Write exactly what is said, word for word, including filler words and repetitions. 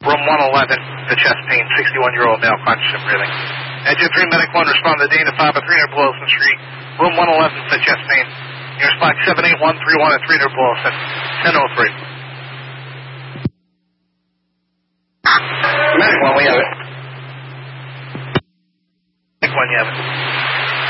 room one eleven, the chest pain, sixty-one-year-old male, conscious and breathing. Engine three, Medic one, respond to Dana five at three hundred Boylston Street, room one eleven for chest pain. Your spot seven eight one three one at three hundred Boylston, ten oh three. Medic one, we have it. Medic one, you have it.